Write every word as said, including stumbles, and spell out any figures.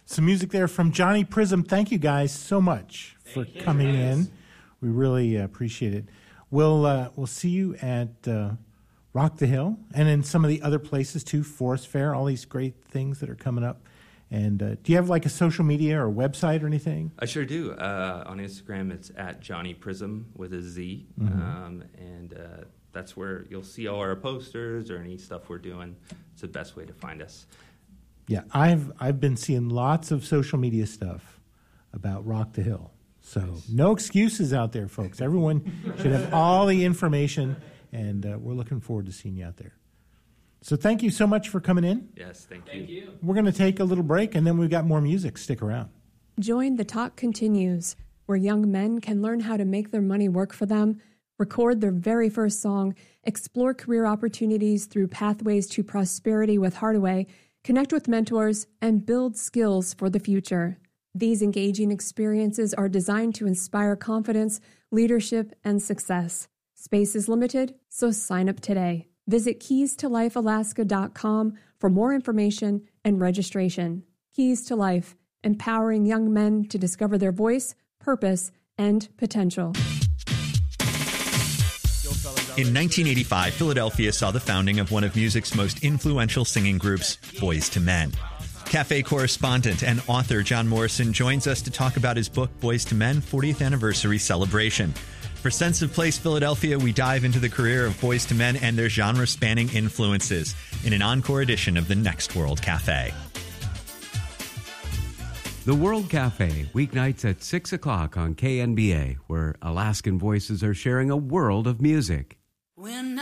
Some music there from Johnny Prism. Thank you guys so much for Thank coming you. in. We really uh, appreciate it. We'll uh, we'll see you at uh, Rock the Hill and in some of the other places too. Forest Fair, all these great things that are coming up. And uh, do you have like a social media or website or anything? I sure do. Uh, on Instagram, it's at Johnny Prism with a Z, Mm-hmm. um, and uh, that's where you'll see all our posters or any stuff we're doing. It's the best way to find us. Yeah, I've I've been seeing lots of social media stuff about Rock the Hill. So no excuses out there, folks. Everyone should have all the information, and uh, we're looking forward to seeing you out there. So thank you so much for coming in. Yes, thank, Thank you. you. We're going to take a little break, and then we've got more music. Stick around. Join The Talk Continues, where young men can learn how to make their money work for them, record their very first song, explore career opportunities through Pathways to Prosperity with Hardaway, connect with mentors, and build skills for the future. These engaging experiences are designed to inspire confidence, leadership, and success. Space is limited, so sign up today. Visit keys to life alaska dot com for more information and registration. Keys to Life, empowering young men to discover their voice, purpose, and potential. In nineteen eighty-five, Philadelphia saw the founding of one of music's most influential singing groups, Boyz two Men. Cafe correspondent and author John Morrison joins us to talk about his book, Boyz two Men fortieth Anniversary Celebration. For Sense of Place Philadelphia, we dive into the career of Boyz two Men and their genre-spanning influences in an encore edition of the Next World Cafe. The World Cafe, weeknights at six o'clock on K N B A, where Alaskan voices are sharing a world of music. When